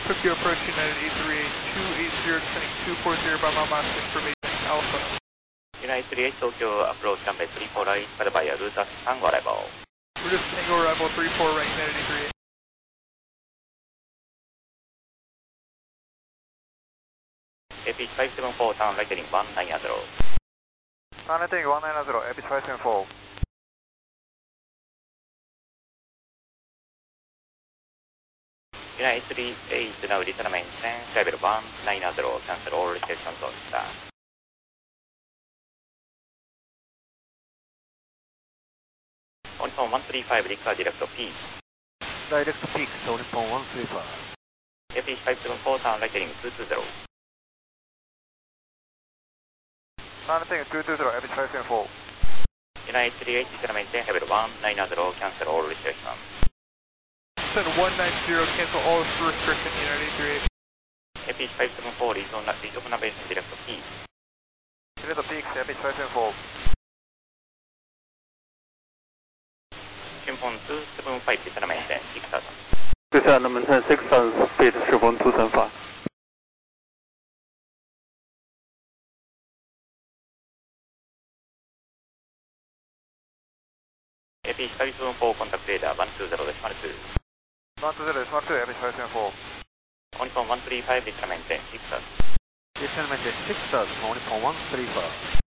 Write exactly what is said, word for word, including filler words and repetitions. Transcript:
Tokyo approach United eight three eight, two eight zero, descending two four zero by my last information, Alpha. United three eight Tokyo approach runway three four right, headed by Route Tango arrival. Route Tango arrival three four right, United eight three eight. A P H five seven four, turn right heading one nine zero. Turn right heading one nine zero, A P H five seven four. United three eight, now return maintain, level one nine zero, cancel all restrictions on start. On phone one three five, Rica direct peak. Direct peak, on phone one three five. A P H five seven four, turn right heading two two zero. Turn right heading two two zero, A P H five seven four. United three eight, return maintain, level one nine zero, cancel all restrictions. Descend one nine zero, cancel all restrictions, United eight three eight. A P H five seven four, resume navigation direct peak. Direct peak, A P H five seven four. Shunpon two seven five, return maintain six thousand. Return maintain six thousand, speed Shunpon two seven five. A P H five seven four, contact radar one two zero decimal two. one two zero decimal two, A P H five seven four. On phone one three five, return maintain six thousand. Return maintain six thousand, on phone one three five.